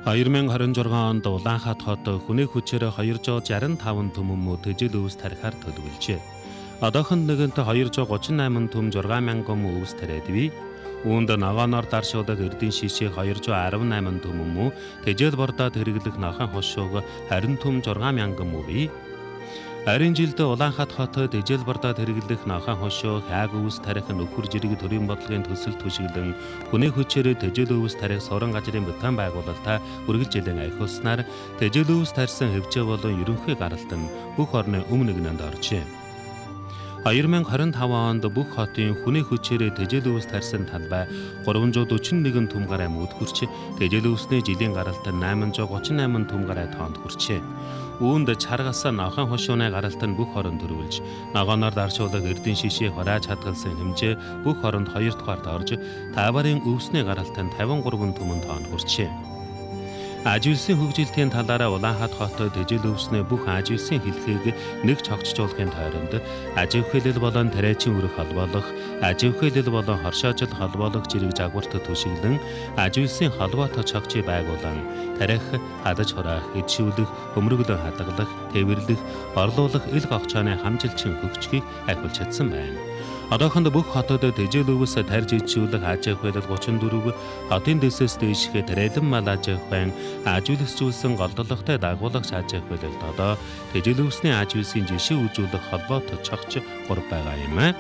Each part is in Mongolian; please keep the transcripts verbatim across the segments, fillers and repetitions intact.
이천이십육 онд Улаанхаат хот хүний хүчээр двести шестьдесят пять түмэн төжил өвс тарихаар төлөвлөжээ. Одоохон нэгэнт двести тридцать восемь түм шесть мянган өвс тариад бий. Үүнд ногооноор даршуулах эрдийн шишээ двести десять түмэн тэжээл бордоод хэрэглэх нохойн хошууг двадцать түм шесть мянган бий. Арийн жилд Улаанхаат хот тэжээл бордоод хэрэглэх нохойн хошуу хайг өвс тарих нөхөр жирэг төрийн бодлогын төсөл түшиглэн хүний хүчээр тэжээл өвс тарих сорон газрын бүтээн байгуулалтаа үргэлжлэн ахиулснаар тэжээл өвс тарьсан хэвжээ болон ерөнхий гаралт нь бүх орны өмнө нэгнэнд оржээ. 이천이십오 онд бүх хотын хүний хүчээр тэжээл өвс тарьсан талбай trois forty one түм гарай мөд хүрч тэжээл өвсний жилийн гаралт eight thirty eight түм гарай тоонд хүрчээ. Үүнд чаргас нохойн хошууны гаралт нь бүх хоронд төрүүлж, ногооноор даршуулах эрдийн шишээ хурааж хадгалсан хэмжээ бүх хоронд хоёр дугаарт орж, таварын өвсний гаралт нь fifty-three түмэн тоонд хүрчээ. Аж үйлсийн хөгжилтийн талаараа Улаанхаат хот тэжээл өвснөө бүх аж үйлсийн хэлхийг нэг чогцжуулахын тойронд аж ахуйлал болон тариачин өрөх холбоолох, аж ахуйлал болон хоршоожил холбоолох зэрэг жагварт төшиглэн аж үйлсийн холбоотой чогцыг байгуулан тарих, хадаж хураах, эдшүүлэх, хөмрөглөн хадгалах, тээвэрлэх, орлуулах ил гогчооны хамжилчин хөгжгийг ахиулж чадсан байна. Одоохонд бүх хотод тэжээл өвс тарьж ичүүлэх аж ахуйлал thirty-four, хотын дэсэс дээших тариалан мал аж ахуйн аж үйлсжүүлсэн голдлоготой дагуулагч аж ахуйлалд одоо тэжээл өвсний аж үйлсийн жишээ үзүүлэх холбоотой чогч three байгаа юм аа.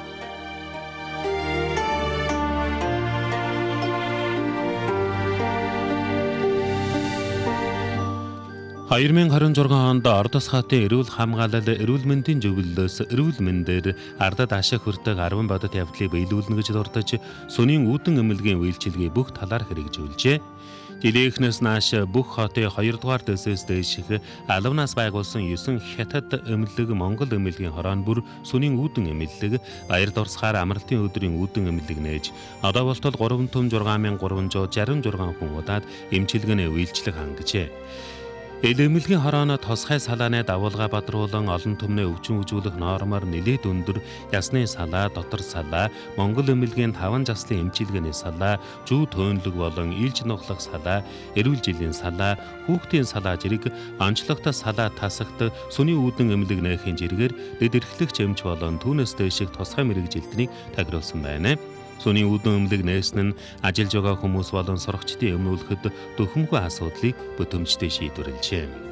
이천이십육 онд Ордос хотын эрүүл хамгаалал, эрүүл мэндийн зөвлөлөөс эрүүл мэндээр ардад ашиг хүртэх ten бодит явдлыг биелүүлнэ гэж дурдж, сүнийн үүдэн эмнэлгийн үйлчилгээ бүх талаар хэрэгжүүлжээ. Жилийнхнээс нааш бүх хотын two дугаар дэсээс дээших албанаас байгуулсан nine хятад эмнэлэг, Монгол эмнэлгийн хорон бүр сүнийн үүдэн эмнэлэг, баяр дурсахаар амралтын өдрийн үүдэн эмнэлэг нээж, одоо болтол three түм six thousand three hundred sixty-six хүн удаад эмчилгээний үйлчлэг хангажээ. Эл эмнэлгийн хорооно тосгай салааны дагуулга бадруулан олон түмний өвчин үзүүлэх нормоор нэлээд өндөр ясны салаа, дотор салаа, Монгол эмнэлгийн таван заслын эмчилгээний салаа, зүү төөнлөг болон илж нухлах салаа, эрүүл жилийн салаа, хүүхдийн салаа зэрэг онцлогтой салаа тасагт сүний үүдэн эмнэлэг нээхийн зэрэгээр дэд эрхлэгч эмч болон түүнээс дэших тусгай мэрэгжилтнийг тагруулсан байна. Сүний үүдэн эмнэлэг нээсэн нь ажиллаж байгаа хүмүүс болон сурагчдын өмнүүлэхэд дөхөмгүй асуудлыг бүтэмжтэй шийдвэрлэжээ.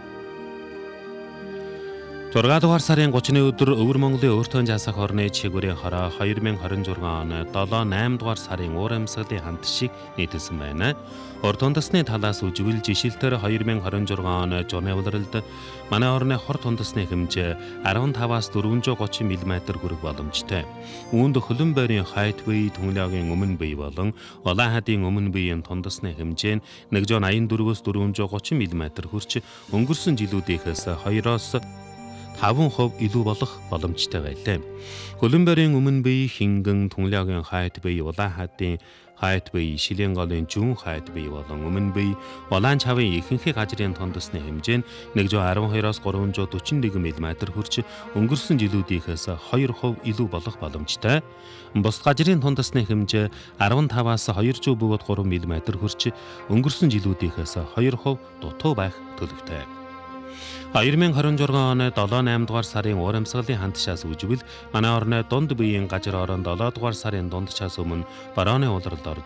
six дугаар сарын thirty-ны өдөр Өвөр Монголын өөртөө жасах орны чигүүрийн хороо twenty twenty-six оны seven eight дугаар сарын уур амьсгалын хамт шиг нийтэлсэн байна. Урд тундасны талаас үжигэл жишэлтээр twenty twenty-six оны зуны улиралд манай орны хор тундасны хэмжээ fifteen-аас four hundred thirty мм хүрэх боломжтой. Үүнд хөлөн байрын хайт бие, түнлэгийн өмнө бие болон Улаанхаатын өмнө биеийн тундасны хэмжээ нь one hundred eighty-four-аас four hundred thirty мм хүрч өнгөрсөн жилүүдийнхээс two-оос five percent илүү болох боломжтой байлаа. Хөлөн байрын өмнө бие, хингэн, түнлэгийн хайт бие, Улаанхаатын хайт бие, Шилийн голын зүүн хайт бие болон өмнө бие, Улаан чавын ихэнх газрын тундасны хэмжээ нь one hundred twelve-оос three hundred forty-one мм хүрч өнгөрсөн жилүүдийнхээс two percent илүү болох боломжтой. Бус газрын тундасны хэмжээ fifteen-аас two hundred three мм хүрч өнгөрсөн жилүүдийнхээс two percent дутуу байх төлөвтэй. twenty twenty-six оны seven eight дугаар сарын уур амьсгалын хандшаас үжигэл манай орны дунд биеийн газар орон seven дугаар сарын дундчаас өмнө барооны улиралд орж